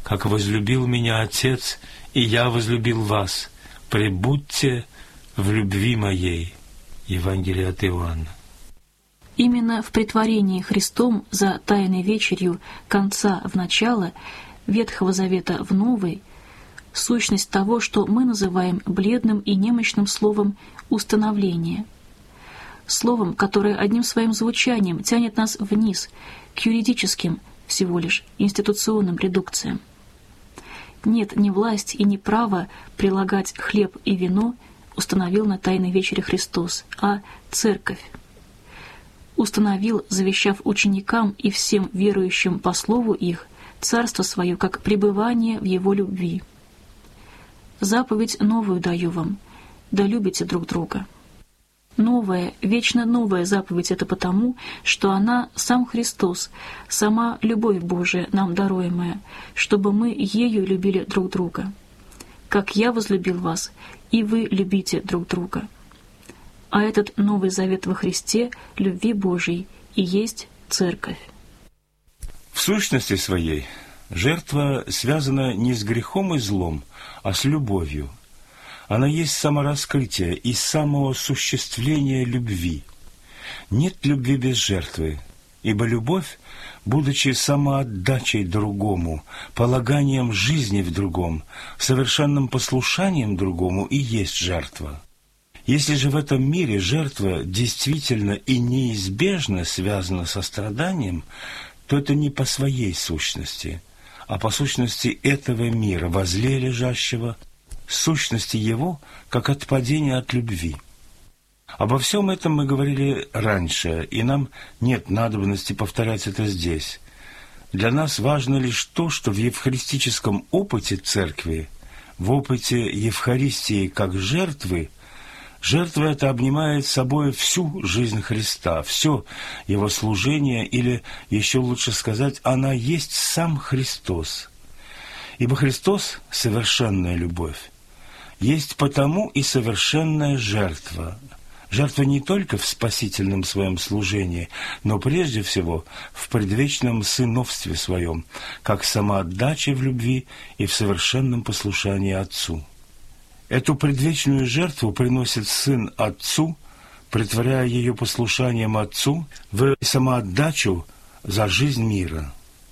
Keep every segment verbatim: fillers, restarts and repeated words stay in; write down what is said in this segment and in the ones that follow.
как возлюбил меня Отец, и я возлюбил вас. Пребудьте в любви моей». Евангелие от Иоанна. Именно в претворении Христом за Тайной вечерью конца в начало, Ветхого Завета в Новый, сущность того, что мы называем бледным и немощным словом «установление». Словом, которое одним своим звучанием тянет нас вниз, к юридическим, всего лишь, институционным редукциям. Нет, не власть и не право прилагать хлеб и вино установил на Тайной вечере Христос, а Церковь. Установил, завещав ученикам и всем верующим по слову их, царство свое, как пребывание в его любви. Заповедь новую даю вам, да любите друг друга. Новая, вечно новая заповедь — это потому, что она — сам Христос, сама любовь Божия, нам даруемая, чтобы мы ею любили друг друга. Как я возлюбил вас, и вы любите друг друга. А этот Новый Завет во Христе, любви Божией, и есть Церковь. В сущности своей жертва связана не с грехом и злом, а с любовью. Она есть самораскрытие и самоосуществление любви. Нет любви без жертвы, ибо любовь, будучи самоотдачей другому, полаганием жизни в другом, совершенным послушанием другому, и есть жертва. Если же в этом мире жертва действительно и неизбежно связана со страданием, то это не по своей сущности, а по сущности этого мира, возле лежащего, сущности его, как отпадение от любви. Обо всем этом мы говорили раньше, и нам нет надобности повторять это здесь. Для нас важно лишь то, что в евхаристическом опыте Церкви, в опыте Евхаристии как жертвы, жертва эта обнимает собой всю жизнь Христа, все Его служение, или, еще лучше сказать, она есть сам Христос. Ибо Христос — совершенная любовь, есть потому и совершенная жертва. Жертва не только в спасительном своем служении, но прежде всего в предвечном сыновстве своем, как самоотдаче в любви и в совершенном послушании Отцу. Эту предвечную жертву приносит Сын Отцу, претворяя ее послушанием Отцу в самоотдачу за жизнь мира.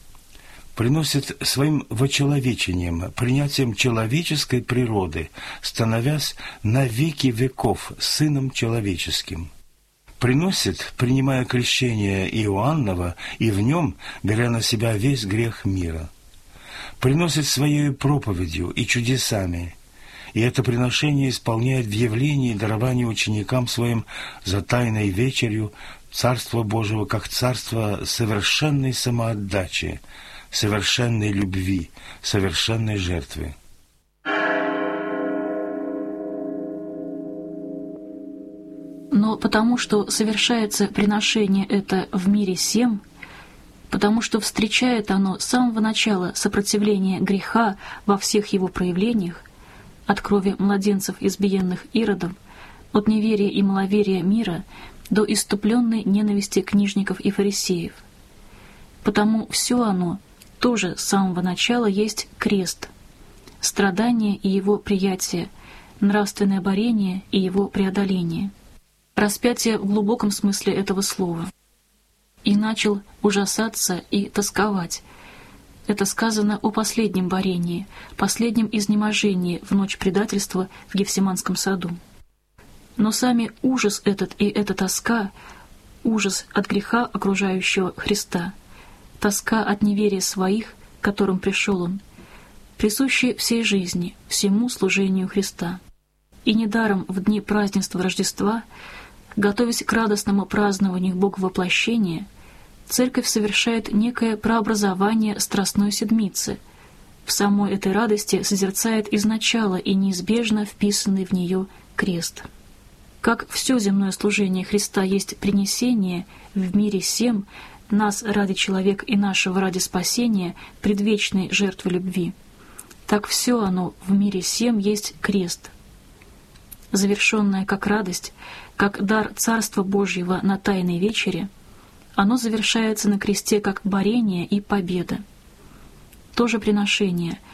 Приносит своим вочеловечением, принятием человеческой природы, становясь на веки веков Сыном Человеческим. Приносит, принимая крещение Иоаннова, и в нем беря на себя весь грех мира. Приносит своей проповедью и чудесами, и это приношение исполняет в явлении и даровании ученикам своим за Тайной вечерью Царство Божьего как царство совершенной самоотдачи, совершенной любви, совершенной жертвы. Но потому что совершается приношение это в мире сем, потому что встречает оно с самого начала сопротивление греха во всех его проявлениях, от крови младенцев избиенных Иродом, от неверия и маловерия мира до иступленной ненависти книжников и фарисеев. Потому все оно тоже с самого начала есть крест, страдание и его приятие, нравственное борение и его преодоление, распятие в глубоком смысле этого слова. И начал ужасаться и тосковать. Это сказано о последнем борении, последнем изнеможении в ночь предательства в Гефсиманском саду. Но сами ужас этот и эта тоска, ужас от греха окружающего Христа, тоска от неверия своих, к которым пришел Он, присущи всей жизни, всему служению Христа. И недаром в дни празднества Рождества, готовясь к радостному празднованию Боговоплощения, Церковь совершает некое прообразование Страстной Седмицы. В самой этой радости созерцает изначало и неизбежно вписанный в нее крест. Как все земное служение Христа есть принесение в мире сем нас ради человека и нашего ради спасения предвечной жертвы любви, так все оно в мире сем есть крест. Завершенное как радость, как дар Царства Божьего на Тайной вечере, оно завершается на кресте как борение и победа. то же приношение,